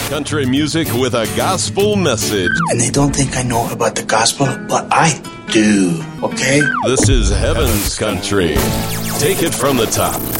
Country music with a gospel message. And they don't think I know about the gospel, but I do, okay? This is Heaven's Country. Take it from the top.